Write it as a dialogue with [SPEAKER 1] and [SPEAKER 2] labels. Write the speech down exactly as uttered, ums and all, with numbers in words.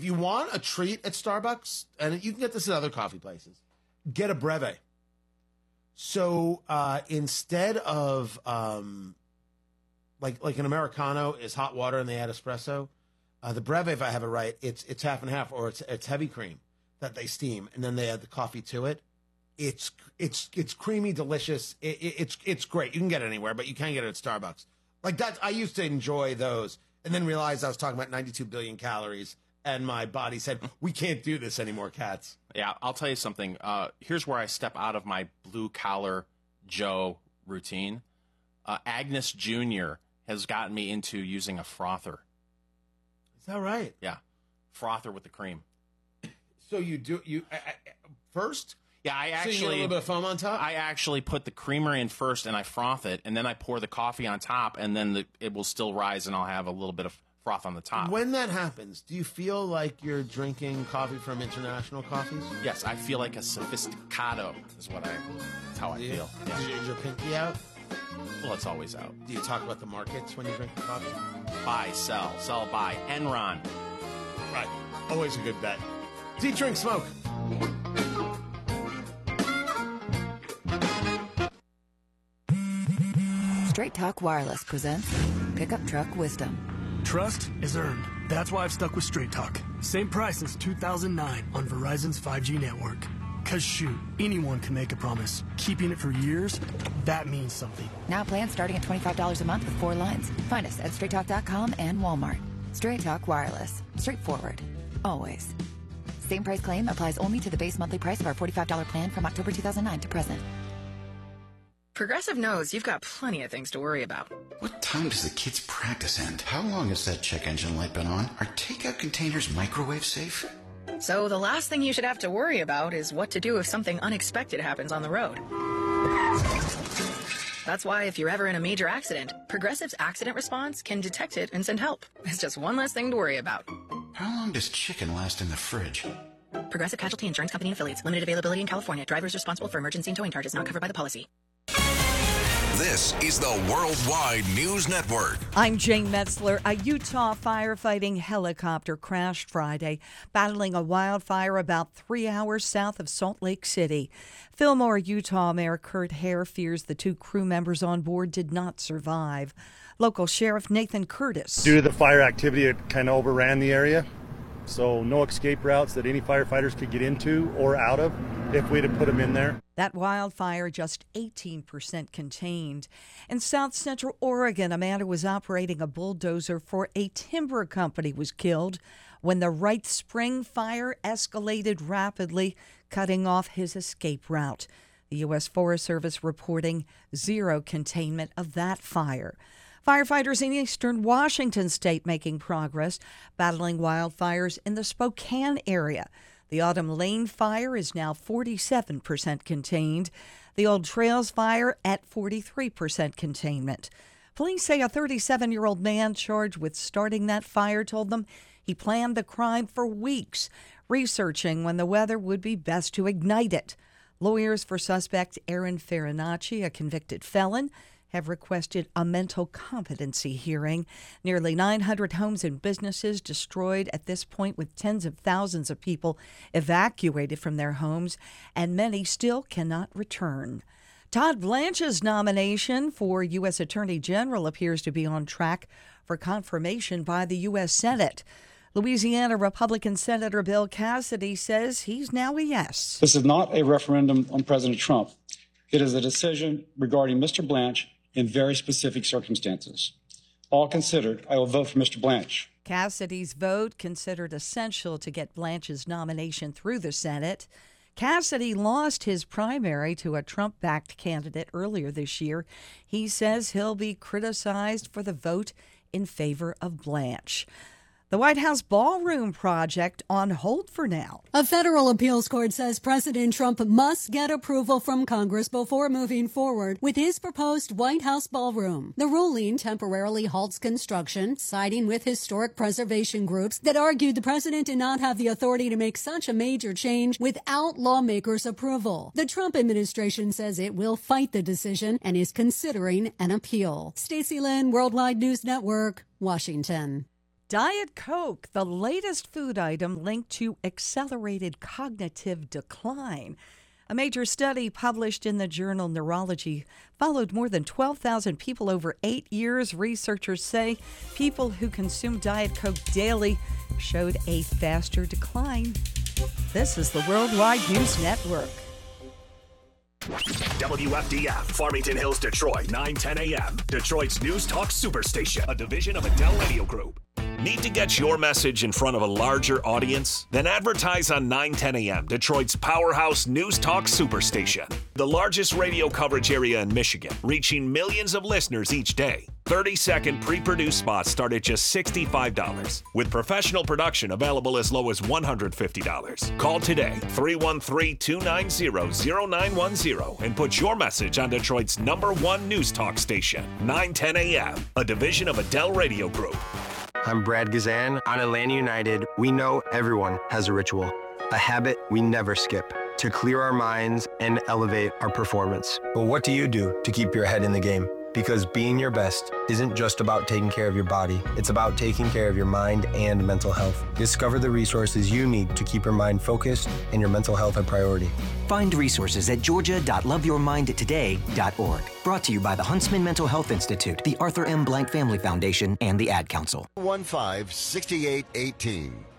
[SPEAKER 1] you want a treat at Starbucks, and you can get this at other coffee places, get a breve. So uh, instead of um, like like an Americano is hot water and they add espresso, uh, the breve, if I have it right, it's it's half and half, or it's it's heavy cream that they steam, and then they add the coffee to it. It's it's it's creamy, delicious. It, it, it's it's great. You can get it anywhere, but you can't get it at Starbucks. Like that, I used to enjoy those, and then realized I was talking about ninety-two billion calories, and my body said, "We can't do this anymore, Cats."
[SPEAKER 2] Yeah, I'll tell you something. Uh, here's where I step out of my blue-collar Joe routine. Uh, Agnes Junior has gotten me into using a frother.
[SPEAKER 1] Is that right?
[SPEAKER 2] Yeah, frother with the cream.
[SPEAKER 1] So you do you I, I, first?
[SPEAKER 2] Yeah, I actually
[SPEAKER 1] so you get a little bit of foam on top.
[SPEAKER 2] I actually put the creamer in first, and I froth it, and then I pour the coffee on top, and then the, it will still rise, and I'll have a little bit of froth on the top.
[SPEAKER 1] When that happens, do you feel like you're drinking coffee from International Coffees?
[SPEAKER 2] Yes, I feel like a sophisticado is what I. That's how I
[SPEAKER 1] yeah.
[SPEAKER 2] feel. Yeah.
[SPEAKER 1] Is your pinky out?
[SPEAKER 2] Well, it's always out.
[SPEAKER 1] Do you talk about the markets when you drink the coffee?
[SPEAKER 2] Buy, sell, sell, buy. Enron.
[SPEAKER 1] Right. Always a good bet. Do you drink smoke?
[SPEAKER 3] Straight Talk Wireless presents Pickup Truck Wisdom.
[SPEAKER 4] Trust is earned. That's why I've stuck with Straight Talk. Same price since two thousand nine on Verizon's five G network. Cause shoot, anyone can make a promise. Keeping it for years, that means something.
[SPEAKER 3] Now plans starting at twenty-five dollars a month with four lines. Find us at straight talk dot com and Walmart. Straight Talk Wireless. Straightforward. Always. Same price claim applies only to the base monthly price of our forty-five dollars plan from October two thousand nine to present.
[SPEAKER 5] Progressive knows you've got plenty of things to worry about.
[SPEAKER 6] What time does the kids' practice end? How long has that check engine light been on? Are takeout containers microwave safe?
[SPEAKER 5] So the last thing you should have to worry about is what to do if something unexpected happens on the road. That's why if you're ever in a major accident, Progressive's accident response can detect it and send help. It's just one less thing to worry about.
[SPEAKER 6] How long does chicken last in the fridge?
[SPEAKER 5] Progressive Casualty Insurance Company and Affiliates. Limited availability in California. Drivers responsible for emergency and towing charges not covered by the policy.
[SPEAKER 7] This is the Worldwide News Network.
[SPEAKER 8] I'm Jane Metzler. A Utah firefighting helicopter crashed Friday, battling a wildfire about three hours south of Salt Lake City. Fillmore, Utah Mayor Kurt Hare fears the two crew members on board did not survive. Local Sheriff Nathan Curtis.
[SPEAKER 9] Due to the fire activity, it kind of overran the area. So no escape routes that any firefighters could get into or out of if we'd have put them in there.
[SPEAKER 8] That wildfire just eighteen percent contained. In South Central Oregon, a man who was operating a bulldozer for a timber company was killed when the Wright Spring fire escalated rapidly, cutting off his escape route. The U S Forest Service reporting zero containment of that fire. Firefighters in eastern Washington state making progress, battling wildfires in the Spokane area. The Autumn Lane fire is now forty-seven percent contained. The Old Trails fire at forty-three percent containment. Police say a thirty-seven-year-old man charged with starting that fire told them he planned the crime for weeks, researching when the weather would be best to ignite it. Lawyers for suspect Aaron Farinacci, a convicted felon, have requested a mental competency hearing. Nearly nine hundred homes and businesses destroyed at this point, with tens of thousands of people evacuated from their homes, and many still cannot return. Todd Blanche's nomination for U S Attorney General appears to be on track for confirmation by the U S Senate. Louisiana Republican Senator Bill Cassidy says he's now a yes.
[SPEAKER 10] This is not a referendum on President Trump. It is a decision regarding Mister Blanche in very specific circumstances. All considered, I will vote for Mister Blanche.
[SPEAKER 8] Cassidy's vote considered essential to get Blanche's nomination through the Senate. Cassidy lost his primary to a Trump-backed candidate earlier this year. He says he'll be criticized for the vote in favor of Blanche. The White House ballroom project on hold for now.
[SPEAKER 11] A federal appeals court says President Trump must get approval from Congress before moving forward with his proposed White House ballroom. The ruling temporarily halts construction, siding with historic preservation groups that argued the president did not have the authority to make such a major change without lawmakers' approval. The Trump administration says it will fight the decision and is considering an appeal. Stacey Lynn, Worldwide News Network, Washington.
[SPEAKER 8] Diet Coke, the latest food item linked to accelerated cognitive decline. A major study published in the journal Neurology followed more than twelve thousand people over eight years. Researchers say people who consume Diet Coke daily showed a faster decline. This is the Worldwide News Network.
[SPEAKER 12] W F D F, Farmington Hills, Detroit, nine ten a.m. Detroit's News Talk Superstation, a division of Adele Radio Group. Need to get your message in front of a larger audience? Then advertise on nine ten a.m., Detroit's powerhouse News Talk Superstation. The largest radio coverage area in Michigan, reaching millions of listeners each day. thirty-second pre-produced spots start at just sixty-five dollars, with professional production available as low as one hundred fifty dollars. Call today, three one three, two nine zero, zero nine one zero, and put your message on Detroit's number one News Talk station, nine ten a.m., a division of Adele Radio Group.
[SPEAKER 13] I'm Brad Gazan. On Atlanta United, we know everyone has a ritual, a habit we never skip, to clear our minds and elevate our performance. But what do you do to keep your head in the game? Because being your best isn't just about taking care of your body. It's about taking care of your mind and mental health. Discover the resources you need to keep your mind focused and your mental health a priority.
[SPEAKER 14] Find resources at georgia dot love your mind today dot org. Brought to you by the Huntsman Mental Health Institute, the Arthur M. Blank Family Foundation, and the Ad Council.
[SPEAKER 15] one five six eight one eight.